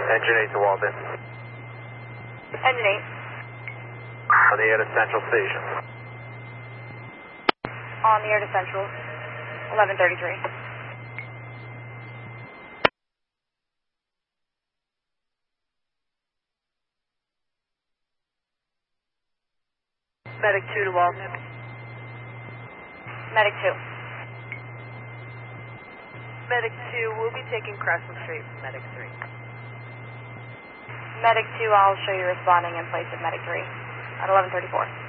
Engine 8 to Walden. Engine 8. On the air to Central Station. On the air to Central. 1133. Medic 2 to Walden. Medic 2. Medic 2, we'll be taking Crescent Street from Medic 3. Medic 2, I'll show you responding in place of Medic 3 at 1134.